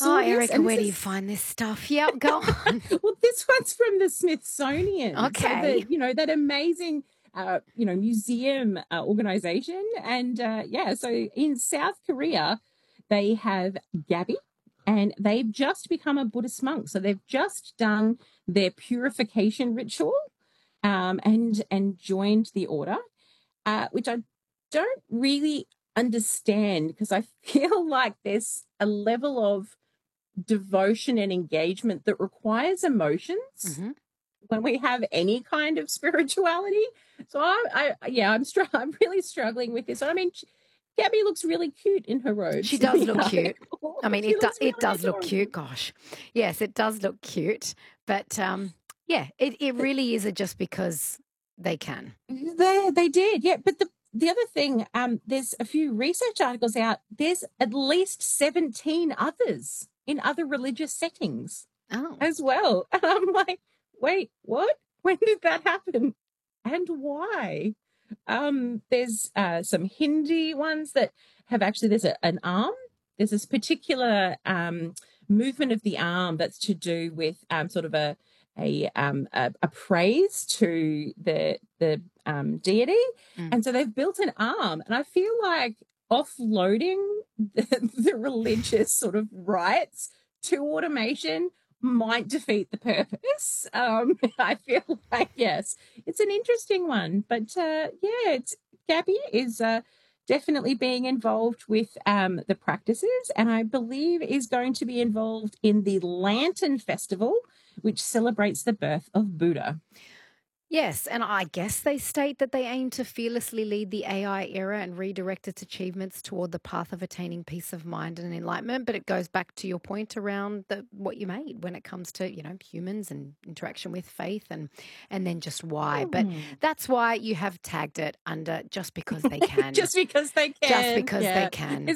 Oh, source. Erica, And where do this you is find this stuff? Yep, go on. well, this one's from the Smithsonian. So Okay. that amazing, museum organization. And so in South Korea, they have Gabby, and they've just become a Buddhist monk. So they've just done their purification ritual, and joined the order, which I don't really understand, because I feel like there's a level of devotion and engagement that requires emotions Mhm. when we have any kind of spirituality. So I'm really struggling with this. I mean, Gabby looks really cute in her robes. She does look cute. I mean, She looks it really does look adorable. cute. Gosh, yes, it does look cute. But it really is just because they can. They did, yeah. But the other thing, there's a few research articles out. There's at least 17 others in other religious settings Oh, as well. And I'm like, wait, what? When did that happen? And why? There's some Hindi ones that have actually, an arm. There's this particular movement of the arm that's to do with sort of a praise to the deity. And so they've built an arm, and I feel like offloading the religious sort of rites to automation might defeat the purpose. I feel like, yes, it's an interesting one, but Gabby is definitely being involved with the practices, and I believe is going to be involved in the Lantern Festival, which celebrates the birth of Buddha. yes, and I guess they state that they aim to fearlessly lead the AI era and redirect its achievements toward the path of attaining peace of mind and enlightenment. But it goes back to your point around what you made when it comes to humans and interaction with faith, and then just why. But that's why you have tagged it under just because they can. Just because they can. Just because they can.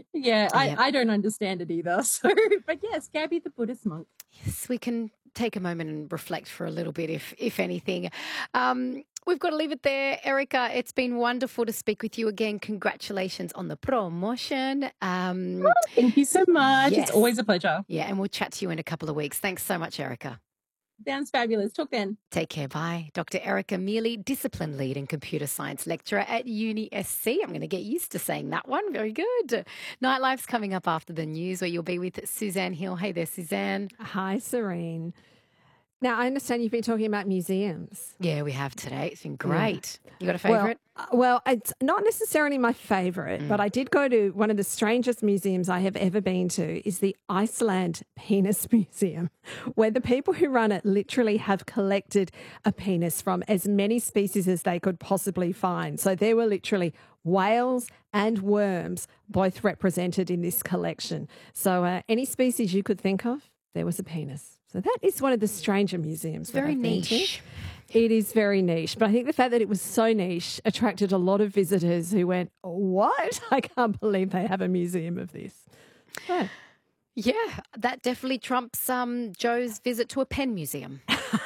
I don't understand it either. So, but yes, Gabby the Buddhist monk. Yes, we can take a moment and reflect for a little bit, if anything. We've got to leave it there. Erica, it's been wonderful to speak with you again. Congratulations on the promotion. Thank you so much. Yes. It's always a pleasure. Yeah, and we'll chat to you in a couple of weeks. Thanks so much, Erica. Sounds fabulous. Talk then. Take care. Bye. Dr. Erica Mealy, Discipline Lead and Computer Science Lecturer at UniSC. I'm going to get used to saying that one. Very good. Nightlife's coming up after the news, where you'll be with Suzanne Hill. Hey there, Suzanne. Hi, Serene. Now, I understand you've been talking about museums. Yeah, we have today. It's been great. You got a favourite? Well, it's not necessarily my favourite, but I did go to one of the strangest museums I have ever been to, is the Iceland Penis Museum, where the people who run it literally have collected a penis from as many species as they could possibly find. So there were literally whales and worms both represented in this collection. So any species you could think of, there was a penis. So that is one of the stranger museums. Very niche. It is very niche. But I think the fact that it was so niche attracted a lot of visitors who went, what? I can't believe they have a museum of this. Oh. Yeah, that definitely trumps Joe's visit to a pen museum.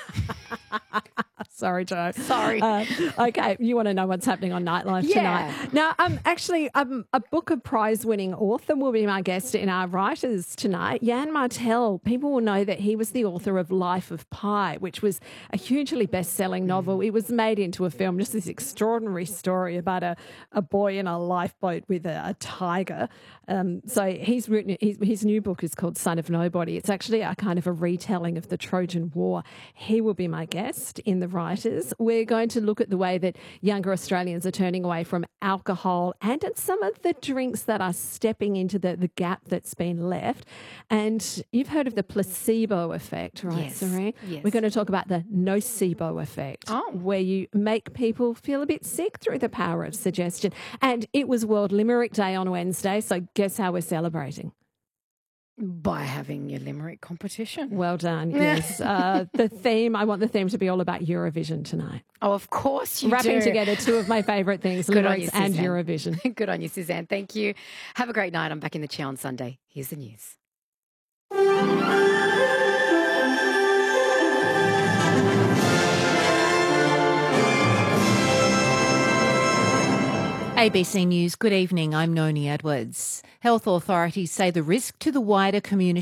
Sorry, Joe. Sorry. Okay, you want to know what's happening on Nightlife tonight. Now, actually, a Booker Prize-winning author will be my guest in our writers tonight. Jan Martel. People will know that he was the author of Life of Pi, which was a hugely best-selling novel. It was made into a film, just this extraordinary story about a boy in a lifeboat with a tiger. So he's written, his new book is called Son of Nobody. It's actually a kind of a retelling of the Trojan War. He will be my guest in the writers. We're going to look at the way that younger Australians are turning away from alcohol and at some of the drinks that are stepping into the gap that's been left. And you've heard of the placebo effect, right, Serene? Yes. We're going to talk about the nocebo effect, where you make people feel a bit sick through the power of suggestion. And it was World Limerick Day on Wednesday, so guess how we're celebrating? By having your limerick competition. Well done, yes. I want the theme to be all about Eurovision tonight. Oh, of course you Wrapping do. together two of my favourite things, Good on you, lyrics and Suzanne. Eurovision. Good on you, Suzanne. Thank you. Have a great night. I'm back in the chair on Sunday. Here's the news. ABC News, good evening. I'm Noni Edwards. Health authorities say the risk to the wider community